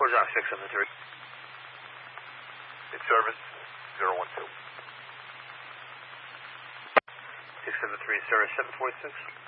Horizontal 673. In service, 012. 673, service 746.